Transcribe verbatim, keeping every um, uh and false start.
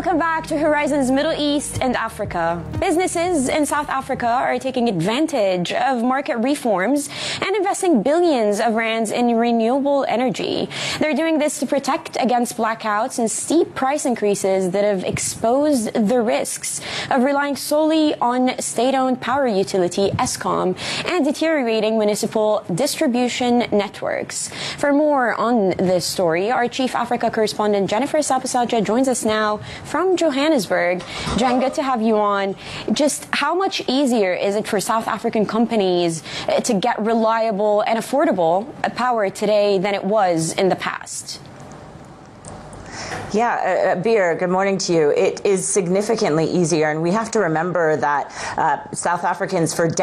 Welcome back to Horizons Middle East and Africa. Businesses in South Africa are taking advantage of market reforms and investing billions of rands in renewable energy. They're doing this to protect against blackouts and steep price increases that have exposed the risks of relying solely on state-owned power utility Eskom and deteriorating municipal distribution networks. For more on this story, our Chief Africa correspondent Jennifer Sapasaja joins us now from Johannesburg. Jen, good to have you on. Just how much easier is it for South African companies to get reliable and affordable power today than it was in the past? Yeah, uh, Beer, good morning to you. It is significantly easier, and we have to remember that uh, South Africans for